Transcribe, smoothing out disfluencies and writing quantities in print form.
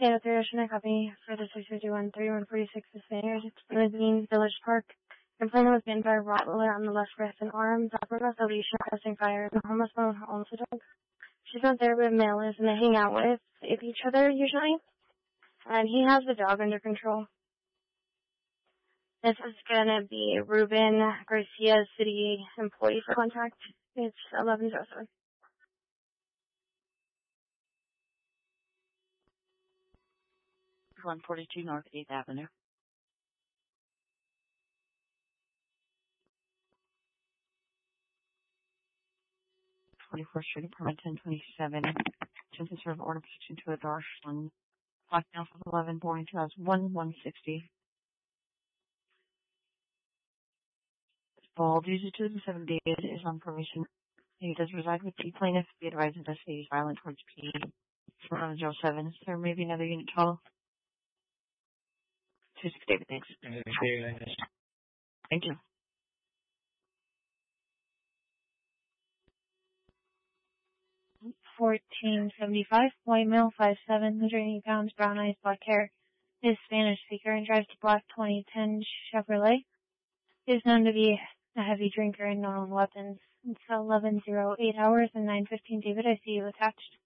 Data Theoretic Company for the 651-3146 Spanish. It's Medellin Village Park. Complainant was bitten by a Rottweiler on the left wrist and arm. Doctor was a leash causing fire. The homeless woman owns the dog. She's not there where Mel is, and they hang out with each other usually. And he has the dog under control. This is gonna be Ruben Garcia, city employee for contact. It's 1107. 142 North 8th Avenue. Street, apartment 1027. Attempting to serve order protection to a Darsh one. Lockdown for 11, boarding 160. Ball, due to 7 days, is on probation. He does reside with the plaintiff. Be advised that he is violent towards P. 7. There may be another unit call. 26 David, thanks. Thank you. 1475, white male, 5'7", 180 pounds, brown eyes, black hair. Is Spanish speaker and drives a black 2010 Chevrolet. Is known to be a heavy drinker and known weapons. It's 11:08 hours and 9:15. David, I see you attached.